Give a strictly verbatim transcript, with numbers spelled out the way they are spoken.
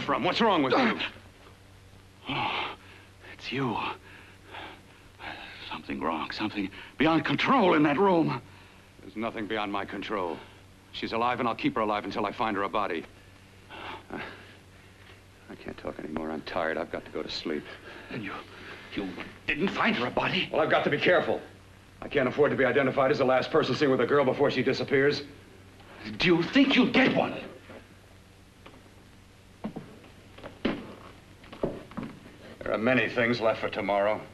from? What's wrong with you? Oh, it's you. Something wrong, something beyond control in that room. There's nothing beyond my control. She's alive, and I'll keep her alive until I find her a body. Uh, I can't talk anymore. I'm tired. I've got to go to sleep. And you, you didn't find her a body? Well, I've got to be careful. I can't afford to be identified as the last person seen with a girl before she disappears. Do you think you'll get one? There are many things left for tomorrow.